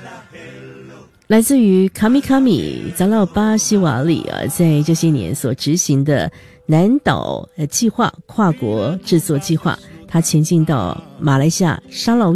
来自于卡米卡米扎拉巴西瓦里在这些年所执行的南岛计划跨国制作计划，他前进到马来西亚沙劳